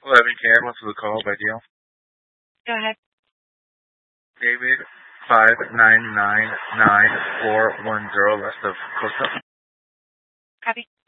11 Cam, what's the call by deal? Go ahead. David, 5999410 west of Costa. Copy.